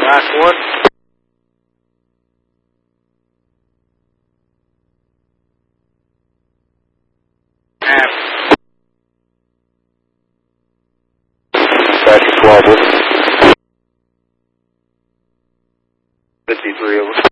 Last one. Half. Back to 12. 53 over.